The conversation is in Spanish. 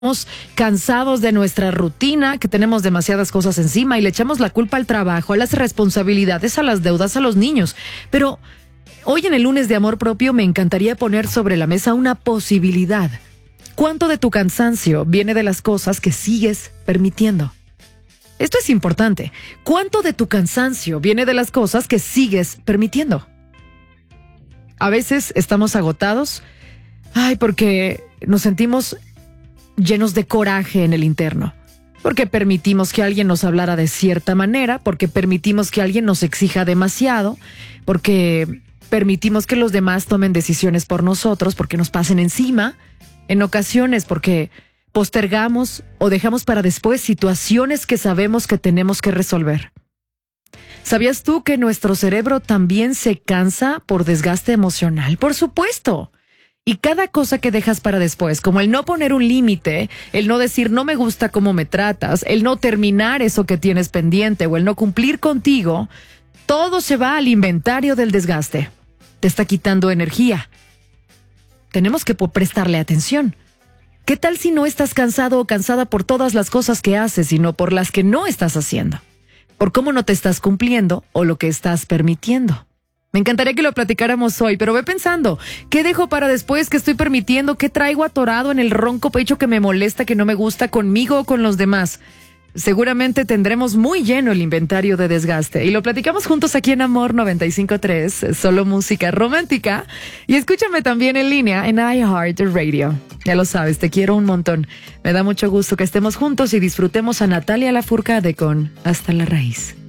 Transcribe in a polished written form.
cansados de nuestra rutina, que tenemos demasiadas cosas encima y le echamos la culpa al trabajo, a las responsabilidades, a las deudas, a los niños. Pero hoy en el lunes de amor propio me encantaría poner sobre la mesa una posibilidad. ¿Cuánto de tu cansancio viene de las cosas que sigues permitiendo? Esto es importante. ¿Cuánto de tu cansancio viene de las cosas que sigues permitiendo? A veces estamos agotados, porque nos sentimos llenos de coraje en el interno, porque permitimos que alguien nos hablara de cierta manera, porque permitimos que alguien nos exija demasiado, porque permitimos que los demás tomen decisiones por nosotros, porque nos pasen encima, en ocasiones porque postergamos o dejamos para después situaciones que sabemos que tenemos que resolver. ¿Sabías tú que nuestro cerebro también se cansa por desgaste emocional? Por supuesto. Y cada cosa que dejas para después, como el no poner un límite, el no decir no me gusta cómo me tratas, el no terminar eso que tienes pendiente o el no cumplir contigo, todo se va al inventario del desgaste. Te está quitando energía. Tenemos que prestarle atención. ¿Qué tal si no estás cansado o cansada por todas las cosas que haces, sino por las que no estás haciendo? Por cómo no te estás cumpliendo o lo que estás permitiendo. Me encantaría que lo platicáramos hoy, pero ve pensando, ¿qué dejo para después? ¿Qué estoy permitiendo? ¿Qué traigo atorado en el ronco pecho que me molesta, que no me gusta conmigo o con los demás? Seguramente tendremos muy lleno el inventario de desgaste. Y lo platicamos juntos aquí en Amor 95.3, solo música romántica. Y escúchame también en línea en iHeartRadio. Ya lo sabes, te quiero un montón. Me da mucho gusto que estemos juntos y disfrutemos a Natalia Lafourcade con Hasta la Raíz.